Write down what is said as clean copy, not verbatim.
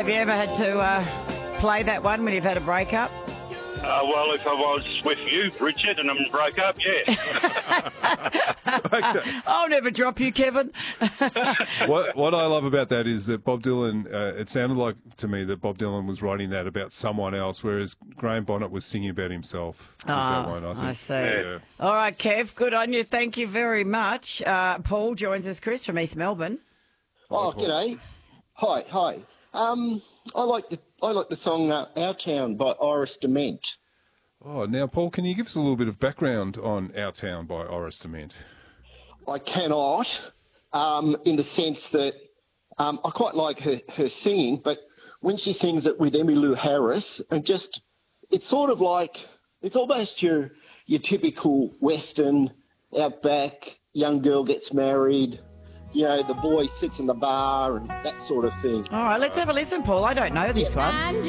you ever had to play that one when you've had a breakup? Well, if I was with you, Richard, and I'm broke up, yeah. Okay. I'll never drop you, Kevin. What I love about that is that Bob Dylan, it sounded like to me that Bob Dylan was writing that about someone else, whereas Graham Bonnet was singing about himself. With that one, I think. I see. Yeah. All right, Kev, good on you. Thank you very much. Paul joins us, Chris, from East Melbourne. Oh, g'day. Hi. I like the song Our Town by Iris Dement. Oh, now, Paul, can you give us a little bit of background on Our Town by Iris Dement? I cannot, in the sense that I quite like her singing, but when she sings it with Emmylou Harris, and just, it's sort of like, it's almost your typical Western, outback, young girl gets married, you know, the boy sits in the bar and that sort of thing. All right, let's have a listen, Paul. I don't know this one.